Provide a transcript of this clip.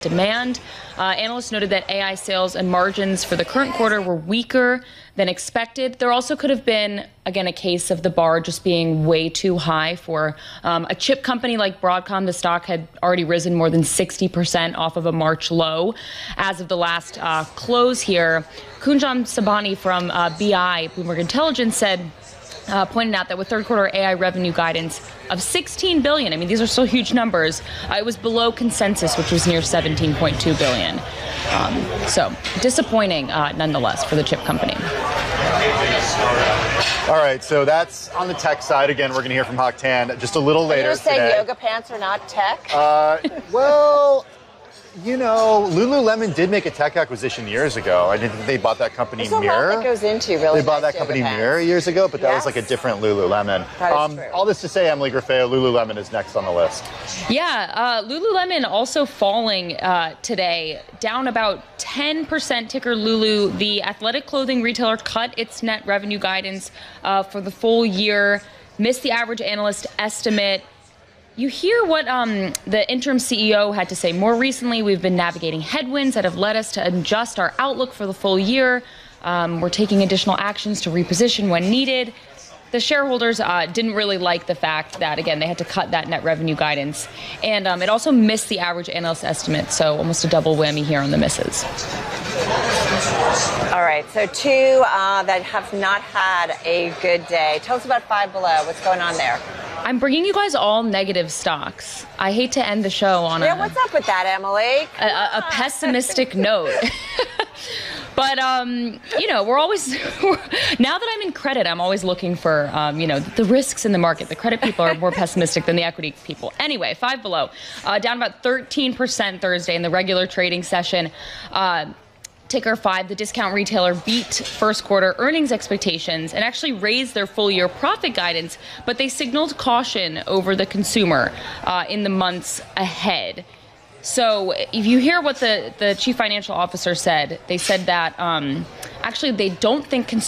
demand. Analysts noted that AI sales and margins for the current quarter were weaker than expected. There also could have been, again, a case of the bar just being way too high for a chip company like Broadcom. The stock had already risen more than 60% off of a March low. As of the last close here, Kunjan Sabani from BI, Bloomberg Intelligence, pointed out that with third quarter AI revenue guidance of $16 billion, I mean, these are still huge numbers, it was below consensus, which was near $17.2 billion. So disappointing nonetheless for the chip company. All right, so that's on the tech side. Again, we're going to hear from Hock Tan just a little later today. Are you saying yoga pants are not tech? Well, you know, Lululemon did make a tech acquisition years ago. I think they bought that company There's Mirror. A lot that goes into really. They bought that company Mirror years ago, but that was like a different Lululemon. That is true. All this to say, Emily Grafeo, Lululemon is next on the list. Yeah, Lululemon also falling today, down about 10%. Ticker Lulu. The athletic clothing retailer cut its net revenue guidance for the full year, missed the average analyst estimate. You hear what the interim CEO had to say. More recently, we've been navigating headwinds that have led us to adjust our outlook for the full year. We're taking additional actions to reposition when needed. The shareholders didn't really like the fact that, again, they had to cut that net revenue guidance. And it also missed the average analyst estimate, so almost a double whammy here on the misses. All right, so two that have not had a good day. Tell us about Five Below. What's going on there? I'm bringing you guys all negative stocks. I hate to end the show on what's up with that, Emily? A pessimistic note. But, you know, we're always, now that I'm in credit, I'm always looking for, you know, the risks in the market. The credit people are more pessimistic than the equity people. Anyway, Five Below, down about 13% Thursday in the regular trading session. Ticker 5, the discount retailer, beat first quarter earnings expectations and actually raised their full year profit guidance, but they signaled caution over the consumer in the months ahead. So if you hear what the chief financial officer said, they said that actually they don't think consumers